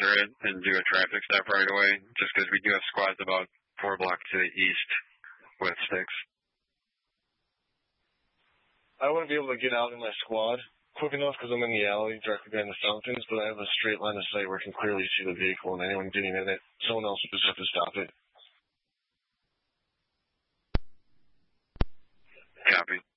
enter it and do a traffic stop right away, just because we do have squads about 4 blocks to the east with sticks. I wouldn't be able to get out in my squad quick enough because I'm in the alley directly behind the fountains, but I have a straight line of sight where I can clearly see the vehicle and anyone getting in it. Someone else would just have to stop it. Copy.